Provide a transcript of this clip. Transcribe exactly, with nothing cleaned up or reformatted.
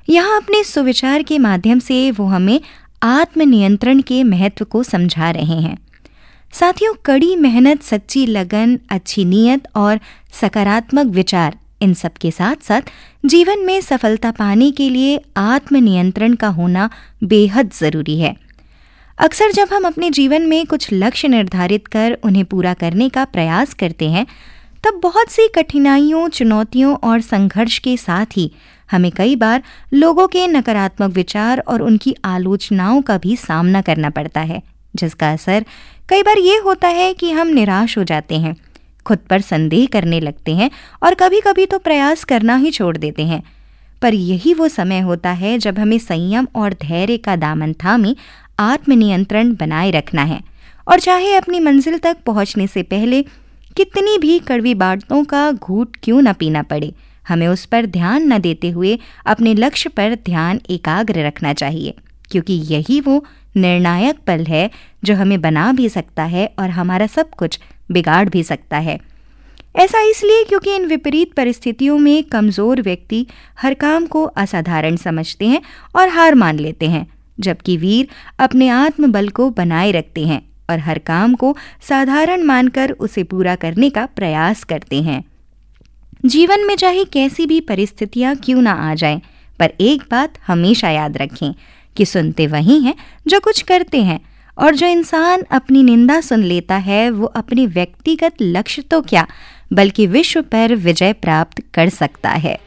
यहाँ अपने सुविचार के माध्यम से वो हमें आत्मनियंत्रण के महत्व को समझा रहे हैं। साथियों, कड़ी मेहनत, सच्ची लगन, अच्छी नीयत और सकारात्मक विचार, इन सब के साथ साथ जीवन में सफलता पाने के लिए आत्मनियंत्रण का होना बेहद जरूरी है। अक्सर जब हम अपने जीवन में कुछ लक्ष्य निर्धारित कर उन्हें पूरा करने का प्रयास करते हैं, तब बहुत सी कठिनाइयों, चुनौतियों और संघर्ष के साथ ही हमें कई बार लोगों के नकारात्मक विचार और उनकी आलोचनाओं का भी सामना करना पड़ता है, जिसका असर कई बार ये होता है कि हम निराश हो जाते हैं, खुद पर संदेह करने लगते हैं और कभी कभी तो प्रयास करना ही छोड़ देते हैं। पर यही वो समय होता है जब हमें संयम और धैर्य का दामन थामे आत्मनियंत्रण बनाए रखना है, और चाहे अपनी मंजिल तक पहुंचने से पहले कितनी भी कड़वी बातों का घूंट क्यों न पीना पड़े, हमें उस पर ध्यान न देते हुए अपने लक्ष्य पर ध्यान एकाग्र रखना चाहिए, क्योंकि यही वो निर्णायक पल है जो हमें बना भी सकता है और हमारा सब कुछ बिगाड़ भी सकता है। ऐसा इसलिए क्योंकि इन विपरीत परिस्थितियों में कमजोर व्यक्ति हर काम को असाधारण समझते हैं और हार मान लेते हैं, जबकि वीर अपने आत्मबल को बनाए रखते हैं और हर काम को साधारण मानकर उसे पूरा करने का प्रयास करते हैं। जीवन में चाहे कैसी भी परिस्थितियां क्यों ना आ जाएं, पर एक बात हमेशा याद रखें कि सुनते वही हैं जो कुछ करते हैं, और जो इंसान अपनी निंदा सुन लेता है वो अपने व्यक्तिगत लक्ष्य तो क्या बल्कि विश्व पर विजय प्राप्त कर सकता है।